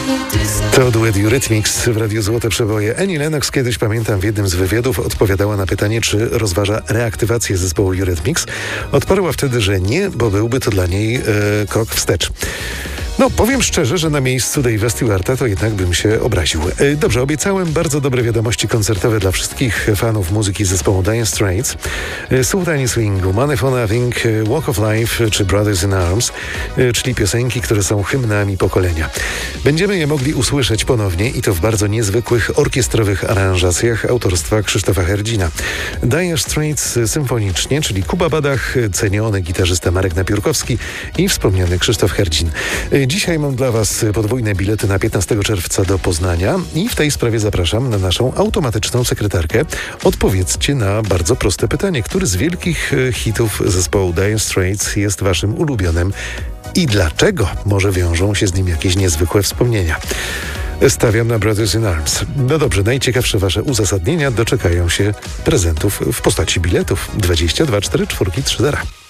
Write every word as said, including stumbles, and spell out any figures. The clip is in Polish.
To duet Eurythmics w Radiu Złote Przeboje. Annie Lennox kiedyś, pamiętam, w jednym z wywiadów odpowiadała na pytanie, czy rozważa reaktywację zespołu Eurythmics. Odparła wtedy, że nie, bo byłby to dla niej e, krok wstecz. No, powiem szczerze, że na miejscu Dave'a Stewarta to jednak bym się obraził. E, dobrze, obiecałem bardzo dobre wiadomości koncertowe dla wszystkich fanów muzyki zespołu Dire Straits. E, Soul Tiny Swingu, Money for Nothing, e, Walk of Life czy Brothers in Arms, e, czyli piosenki, które są hymnami pokolenia. Będziemy je mogli usłyszeć ponownie i to w bardzo niezwykłych orkiestrowych aranżacjach autorstwa Krzysztofa Herdzina. Dire Straits symfonicznie, czyli Kuba Badach, ceniony gitarzysta Marek Napiórkowski i wspomniany Krzysztof Herdzin. Dzisiaj mam dla Was podwójne bilety na piętnastego czerwca do Poznania i w tej sprawie zapraszam na naszą automatyczną sekretarkę. Odpowiedzcie na bardzo proste pytanie. Który z wielkich hitów zespołu Dire Straits jest Waszym ulubionym i dlaczego? Może wiążą się z nim jakieś niezwykłe wspomnienia. Stawiam na Brothers in Arms. No dobrze, najciekawsze Wasze uzasadnienia doczekają się prezentów w postaci biletów. dwadzieścia dwa czterdzieści cztery trzy zero.